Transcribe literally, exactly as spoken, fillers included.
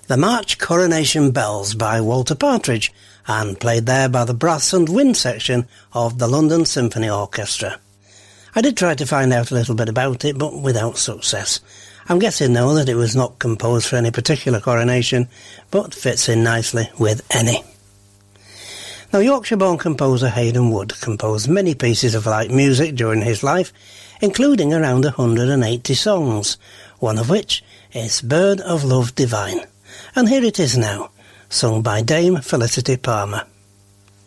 The March Coronation Bells by Walter Partridge, and played there by the brass and wind section of the London Symphony Orchestra. I did try to find out a little bit about it, but without success. I'm guessing though that it was not composed for any particular coronation, but fits in nicely with any. Now, Yorkshire-born composer Haydn Wood composed many pieces of light music during his life, including around one hundred eighty songs, one of which is Bird of Love Divine. And here it is now, sung by Dame Felicity Palmer.